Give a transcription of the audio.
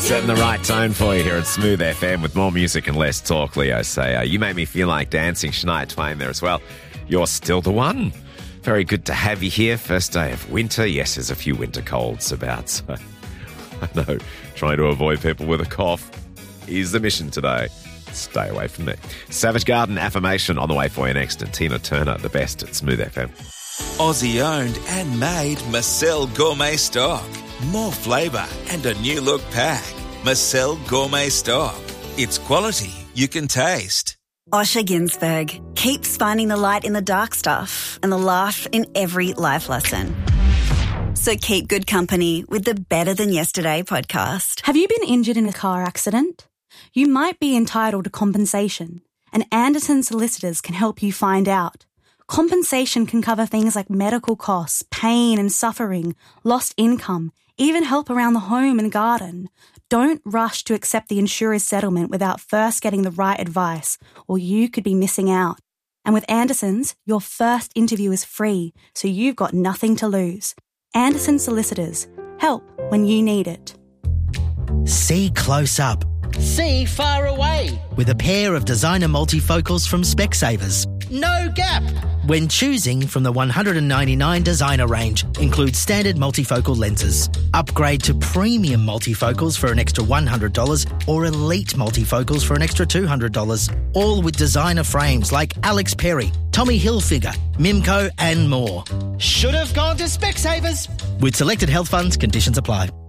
Setting the right tone for you here at Smooth FM with more music and less talk, Leo Sayer. You made me feel like dancing. Shania Twain there as well. You're still the one. Very good to have you here. First day of winter. Yes, there's a few winter colds about, so I know trying to avoid people with a cough is the mission today. Stay away from me. Savage Garden Affirmation on the way for you next, and Tina Turner, the best at Smooth FM. Aussie owned and made Marcel Gourmet Stock. More flavour and a new look pack. Marcel Gourmet Stock. It's quality you can taste. Osher Ginsberg keeps finding the light in the dark stuff and the laugh in every life lesson. So keep good company with the Better Than Yesterday podcast. Have you been injured in a car accident? You might be entitled to compensation, and Anderson Solicitors can help you find out. Compensation can cover things like medical costs, pain and suffering, lost income, even help around the home and garden. Don't rush to accept the insurer's settlement without first getting the right advice, or you could be missing out. And with Anderson's, your first interview is free, so you've got nothing to lose. Anderson Solicitors. Help when you need it. See close up. See far away. With a pair of designer multifocals from Specsavers. No gap. When choosing from the 199 designer range, includes standard multifocal lenses. Upgrade to premium multifocals for an extra $100 or elite multifocals for an extra $200. All with designer frames like Alex Perry, Tommy Hilfiger, Mimco and more. Should have gone to Specsavers. With selected health funds, conditions apply.